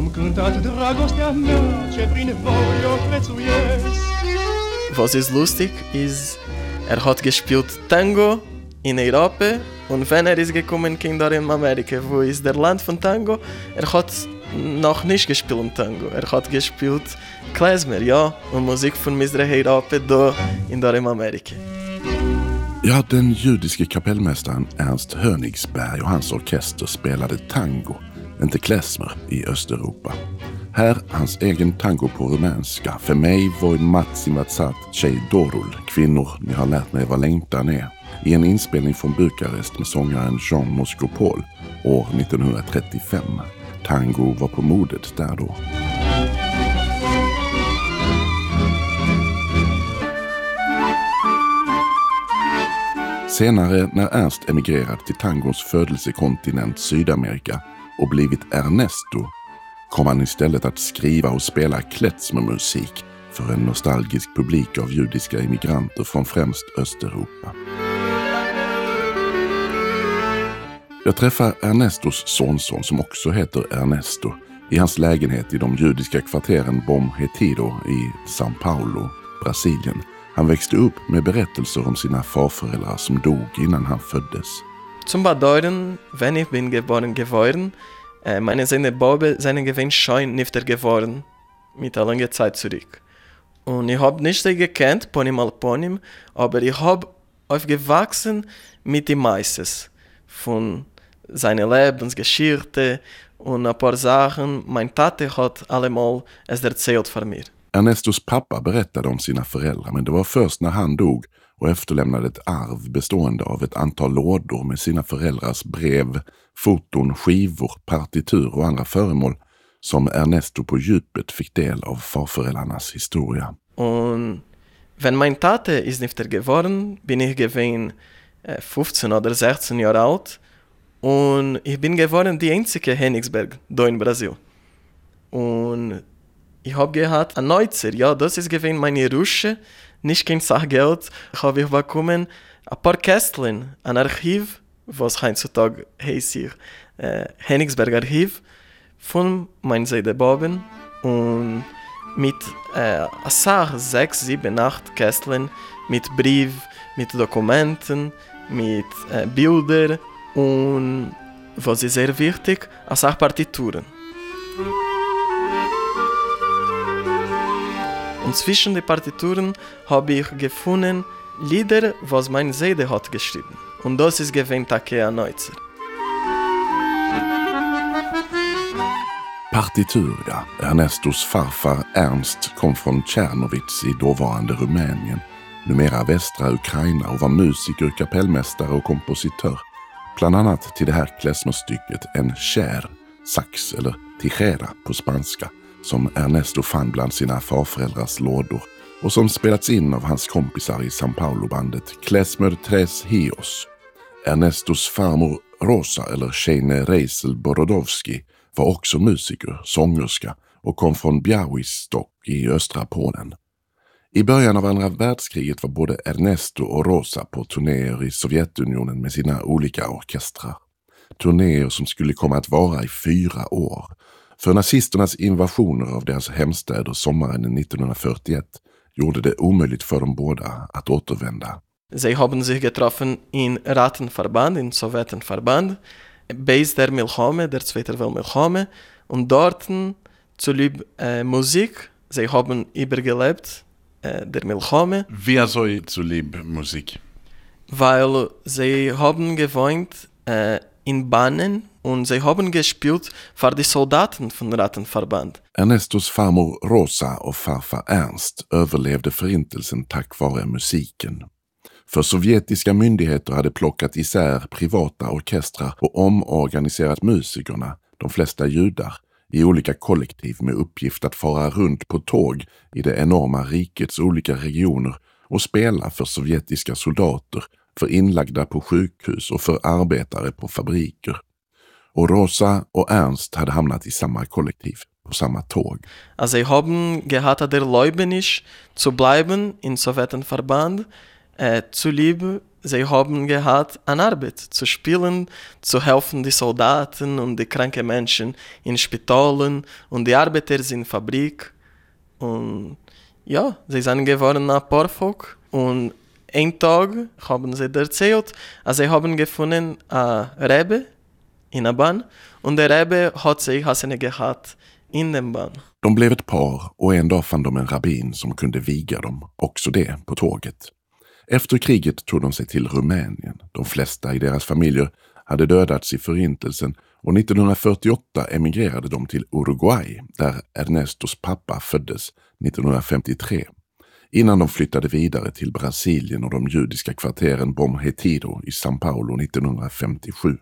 Am cântat dragostea mea ce prin voi o prețuiesc. Was ist lustig, ist, hat gespielt Tango in Europa und wenn ist gekommen Kinder in Amerika, wo ist der Land von Tango, hat noch nicht gespielt Tango, hat gespielt Klezmer, ja, und Musik von Mr. Europa da in Amerika. Ja, den judiske kapellmästaren Ernst Hönigsberg och hans orkester spelade tango, inte klezmer, i Östeuropa. Här hans egen tango på rumänska, för mig var en matsimatsat tjej dorul, kvinnor, ni har lärt mig vad längtan är, i en inspelning från Bukarest med sångaren Jean Moscopol år 1935. Tango var på modet där då. Senare när Ernst emigrerat till tangons födelsekontinent Sydamerika och blivit Ernesto kom han istället att skriva och spela klezmermusik för en nostalgisk publik av judiska immigranter från främst Östeuropa. Jag träffar Ernestos sonson som också heter Ernesto i hans lägenhet i de judiska kvarteren Bom Retiro i São Paulo, Brasilien. Han växte upp med berättelser om sina farföräldrar som dog innan han föddes. Zum bedeuten, wenn ich bin geboren geworden, meine seine Bobbe, seine gewinn schein nifter geworden, mit einer langen Zeit zurück. Und ich hab nicht sie gekannt, Ponym al Ponym, aber ich hab aufgewachsen mit dem meistes von seiner Lebensgeschichte und ein paar Sachen. Mein Tate hat allemal es erzählt von mir. Ernestos pappa berättade om sina föräldrar, men det var först när han dog och efterlämnade ett arv bestående av ett antal lådor med sina föräldrars brev, foton, skivor, partitur och andra föremål som Ernesto på djupet fick del av farföräldrarnas historia. Und wenn mein Tate ist nicht geworden, bin ich gewesen 15 oder 16 Jahre alt und ich bin geworden die einzige Hennigsberg da in Brasil. Und ich habe gehabt ein Neuzer, ja, das ist gewesen meine Rusche, nicht kein Sachgeld, habe ich bekommen ein paar Kästchen, ein Archiv, was heutzutage heißt sich Hennigsberg Archiv von meinen Seide Boben und mit Sach 6, 7, 8 Kästchen mit Brief, mit Dokumenten, mit Bilder und was ist sehr wichtig, Sach Partituren. Und zwischen den Partituren habe ich gefunden Lieder, was mein Seide hat geschrieben. Und das ist gewesen Takea Neuzer. Partitur, ja. Ernestos farfar Ernst kom från Tjernowitz i dåvarande Rumänien, numera västra Ukraina, och var musiker, kapellmästare och kompositör. Bland annat till det här klezmerstycket En kär, sax eller tijera på spanska, som Ernesto fann bland sina farföräldrars lådor och som spelats in av hans kompisar i São Paulo-bandet Klezmer Tres Hios. Ernestos farmor Rosa, eller Shane Reisel Borodowski, var också musiker, sångerska och kom från Białystok i östra Polen. I början av andra världskriget var både Ernesto och Rosa på turnéer i Sovjetunionen med sina olika orkestrar. Turnéer som skulle komma att vara i 4 år. För nazisternas invasioner av deras hemstäder sommaren 1941 gjorde det omöjligt för dem båda att återvända. Sie haben sich getroffen in Rattenverband, in Sowjetenverband, bei der Milchome, der Zweite Weltmilchome, und dort zu lieb Musik, sie haben übergelebt der Milchome. Wie also zu lieb Musik? Weil sie haben gewohnt in Bahnen und sie haben gespielt für die Soldaten von Rattenverband. Ernestos farmor Rosa och farfar Ernst överlevde förintelsen tack vare musiken. För sovjetiska myndigheter hade plockat isär privata orkestrar och omorganiserat musikerna, de flesta judar, i olika kollektiv med uppgift att fara runt på tåg i det enorma rikets olika regioner och spela för sovjetiska soldater, för inlagda på sjukhus och för arbetare på fabriker. Och Rosa och Ernst hade hamnat i samma kollektiv, på samma tåg. Also sie haben gehabt der Leubenisch zu bleiben in Sowjetenverband, zu lieb sie haben gehabt an Arbeit, zu spielen, zu helfen die Soldaten und die kranken Menschen in Spitalen und die Arbeiter in Fabrik. Und ja, sie sind geworden ein paar Volk. Und ein Tag haben sie erzählt, dass sie haben gefunden einen Rebbe in der Bahn und der Rebbe hat sich Hasene gehabt in den Bahn. De blev ett par och en dag fann de en rabbin som kunde viga dem, också det på tåget. Efter kriget tog de sig till Rumänien. De flesta i deras familjer hade dödats i förintelsen och 1948 emigrerade de till Uruguay där Ernestos pappa föddes 1953. Innan de flyttade vidare till Brasilien och de judiska kvarteren Bom Retiro i São Paulo 1957.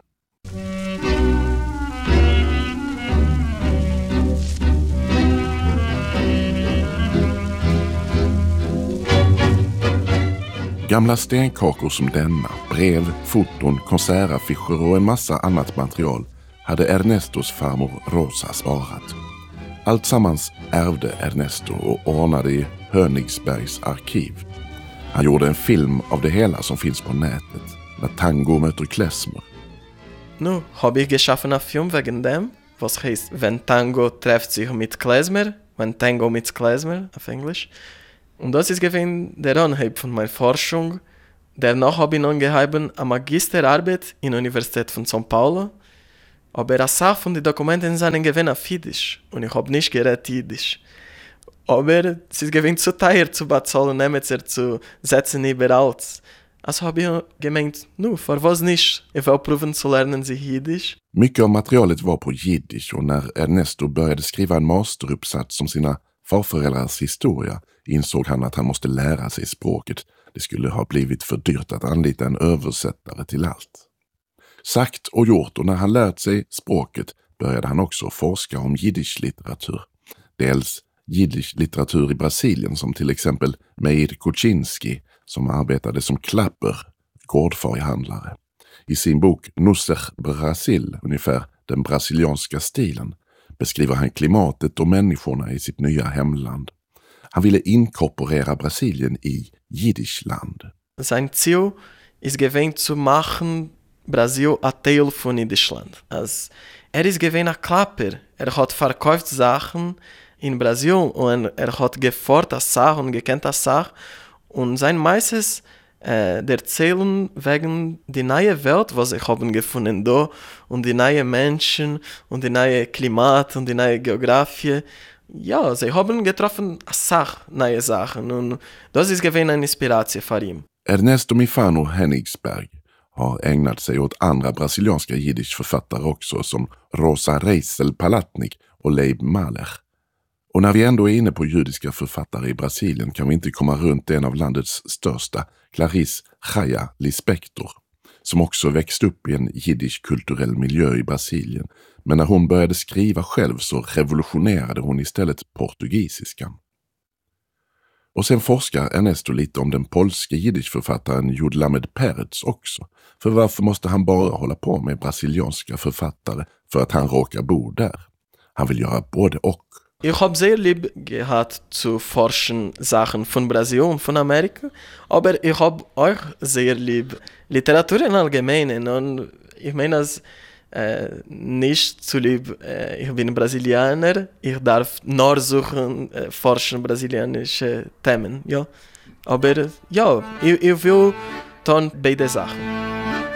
Gamla stenkakor som denna, brev, foton, konsertaffischer och en massa annat material hade Ernestos farmor Rosa sparat. Alltsammans ärvde Ernesto och ordnade i Hönigsbergs arkiv. Han gjorde en film av det hela som finns på nätet, När tango möter klezmer. Nu habe ich geschaffen einen Film wegen dem, was heißt, wenn Tango trifft sich mit Klezmer, wenn Tango mit Klezmer auf Englisch. Und das ist gewesen der Anheb von meiner Forschung. Danach habe ich angeheben eine Magisterarbeit in der Universität von São Paulo. Aber eine Sache von den Dokumenten sind gewesen auf Jiddisch. Und ich habe nicht geredet Jiddisch. Aber es ist gewesen zu teuer zu bezahlen, Nemetzer zu setzen überall. Also habe ich gemeint, für was nicht? Ich will probieren zu lernen sie Jiddisch. Mycket av materialet var på jiddisch och när Ernesto började skriva en masteruppsats om sina farföräldrars historia insåg han att han måste lära sig språket. Det skulle ha blivit för dyrt att anlita en översättare till allt. Sagt och gjort, och när han lärt sig språket började han också forska om jiddisch-litteratur. Dels jiddisch-litteratur i Brasilien som till exempel Meir Kuczynski som arbetade som klapper, gårdfarihandlare. I sin bok Nusser Brasil, ungefär den brasilianska stilen, beskriver han klimatet och människorna i sitt nya hemland. Han ville inkorporera Brasilien i Jiddischland. Sein Ziel ist gewesen zu machen Brasil ein Teil von Jiddischland. Also, ist gewesen ein Klapper. Hat verkauft Sachen in Brasil und hat gefordert das Sachen und gekannt das Sachen. Und sein meistes erzählen wegen die neue Welt, was ich haben gefunden da und die neue Menschen und die neue Klimat und die neue Geografie. Ja, sie haben getroffen neue Sachen und das ist gewesen eine Inspiration für ihn. Ernesto Mifano Hennigsberg har ägnat sig åt andra brasilianska jiddischförfattare också som Rosa Reisel Palatnik och Leib Mahler. Och när vi ändå är inne på judiska författare i Brasilien kan vi inte komma runt en av landets största, Clarice Chaya Lispector, som också växt upp i en jiddisch-kulturell miljö i Brasilien. Men när hon började skriva själv så revolutionerade hon istället portugisiskan. Och sen forskar Ernesto lite om den polske jiddischförfattaren Judlamed Peretz också. För varför måste han bara hålla på med brasilianska författare för att han råkar bo där? Han vill göra både och. Ich habe sehr lieb gehabt zu forschen Sachen von Brasilien und von Amerika, aber ich habe auch sehr lieb Literatur im Allgemeinen und ich meine das nicht zu lieb, ich bin Brasilianer, ich darf nur suchen, forschen brasilianische Themen, ja. Aber ja, ich will tun beide Sachen.